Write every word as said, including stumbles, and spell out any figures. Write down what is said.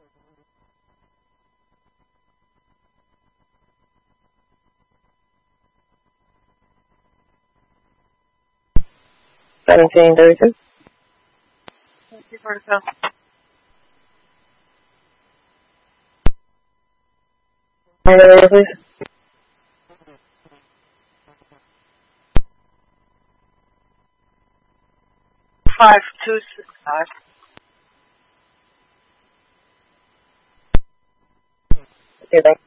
Seventeen thirty-two. Thank you for the call. Number, please. Five two six five. Okay, thanks.